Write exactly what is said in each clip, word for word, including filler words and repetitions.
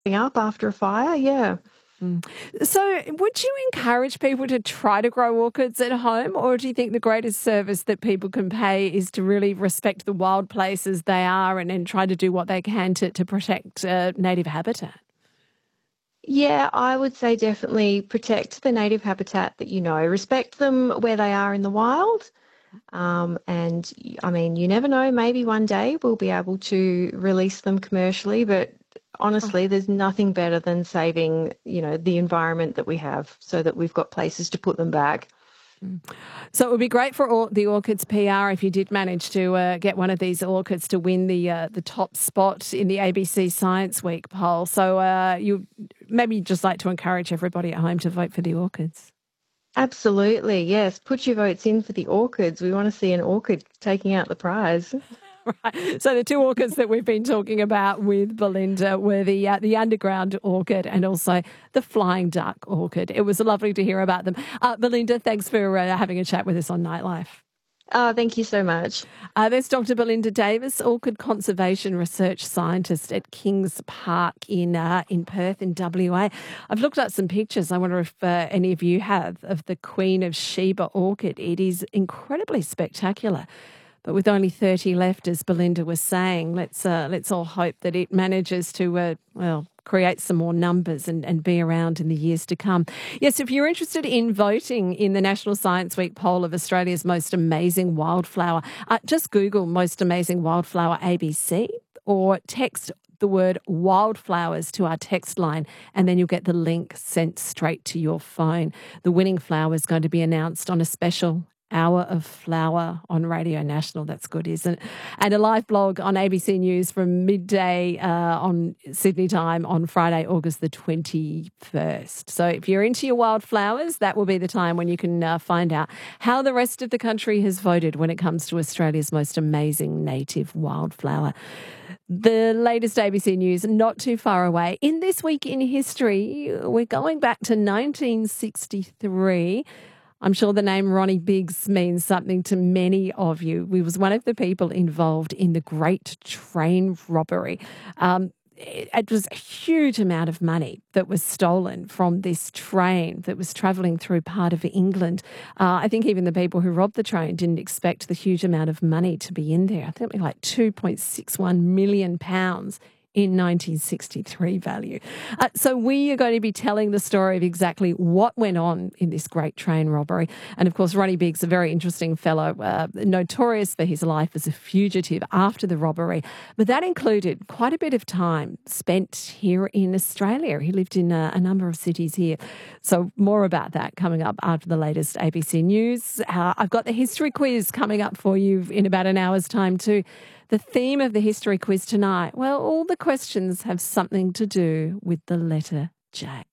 up after a fire, yeah. Mm. So would you encourage people to try to grow orchids at home, or do you think the greatest service that people can pay is to really respect the wild places they are and then try to do what they can to, to protect uh, native habitat? Yeah, I would say definitely protect the native habitat that you know, respect them where they are in the wild. Um, and y- I mean, you never know, maybe one day we'll be able to release them commercially, but honestly, there's nothing better than saving, you know, the environment that we have so that we've got places to put them back. Mm. So it would be great for all the orchids P R if you did manage to uh, get one of these orchids to win the uh, the top spot in the A B C Science Week poll. So uh, you maybe you'd just like to encourage everybody at home to vote for the orchids. Absolutely, yes. Put your votes in for the orchids. We want to see an orchid taking out the prize. Right. So the two orchids that we've been talking about with Belinda were the uh, the underground orchid and also the flying duck orchid. It was lovely to hear about them. Uh, Belinda, thanks for uh, having a chat with us on Nightlife. Oh, thank you so much. Uh, there's Doctor Belinda Davis, orchid conservation research scientist at Kings Park in uh, in Perth in W A. I've looked at some pictures. I wonder if uh, any of you have of the Queen of Sheba orchid. It is incredibly spectacular. But with only thirty left, as Belinda was saying, let's uh, let's all hope that it manages to, uh, well, create some more numbers and, and be around in the years to come. Yes, if you're interested in voting in the National Science Week poll of Australia's most amazing wildflower, uh, just Google Most Amazing Wildflower A B C or text the word wildflowers to our text line, and then you'll get the link sent straight to your phone. The winning flower is going to be announced on a special Hour of Flower on Radio National. That's good, isn't it? And a live blog on A B C News from midday uh, on Sydney time on Friday, August the twenty-first. So if you're into your wildflowers, that will be the time when you can uh, find out how the rest of the country has voted when it comes to Australia's most amazing native wildflower. The latest A B C News, not too far away. In This Week in History, we're going back to nineteen sixty-three. I'm sure the name Ronnie Biggs means something to many of you. He was one of the people involved in the Great Train Robbery. Um, it, it was a huge amount of money that was stolen from this train that was travelling through part of England. Uh, I think even the people who robbed the train didn't expect the huge amount of money to be in there. I think it was like two point six one million pounds in nineteen sixty-three value. Uh, so we are going to be telling the story of exactly what went on in this great train robbery. And of course, Ronnie Biggs, a very interesting fellow, uh, notorious for his life as a fugitive after the robbery. But that included quite a bit of time spent here in Australia. He lived in a, a number of cities here. So more about that coming up after the latest A B C News. Uh, I've got the history quiz coming up for you in about an hour's time too. The theme of the history quiz tonight, well, all the questions have something to do with the letter J.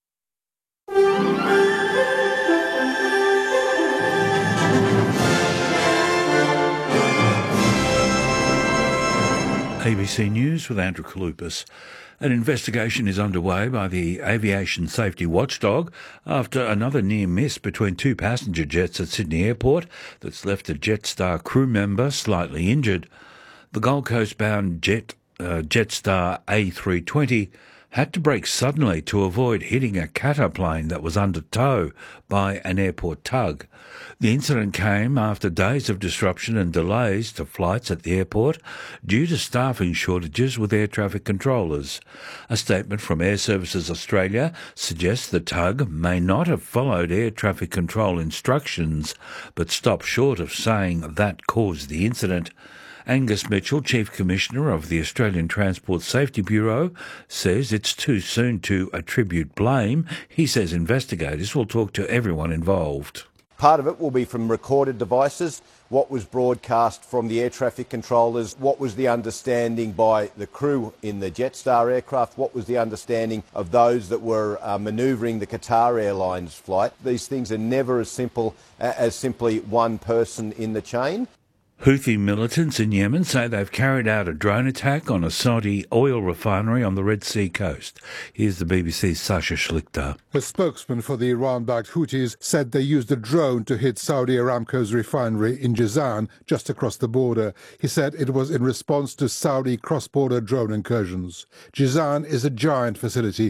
A B C News with Andrew Kalupas. An investigation is underway by the Aviation Safety Watchdog after another near miss between two passenger jets at Sydney Airport that's left a Jetstar crew member slightly injured. The Gold Coast-bound jet, uh, Jetstar A three twenty had to brake suddenly to avoid hitting a Qatar plane that was under tow by an airport tug. The incident came after days of disruption and delays to flights at the airport due to staffing shortages with air traffic controllers. A statement from Air Services Australia suggests the tug may not have followed air traffic control instructions, but stopped short of saying that caused the incident. Angus Mitchell, Chief Commissioner of the Australian Transport Safety Bureau, says it's too soon to attribute blame. He says investigators will talk to everyone involved. Part of it will be from recorded devices, what was broadcast from the air traffic controllers, what was the understanding by the crew in the Jetstar aircraft, what was the understanding of those that were uh, manoeuvring the Qatar Airlines flight. These things are never as simple uh, as simply one person in the chain. Houthi militants in Yemen say they've carried out a drone attack on a Saudi oil refinery on the Red Sea coast. Here's the B B C's Sasha Schlichter. A spokesman for the Iran-backed Houthis said they used a drone to hit Saudi Aramco's refinery in Jazan, just across the border. He said it was in response to Saudi cross-border drone incursions. Jazan is a giant facility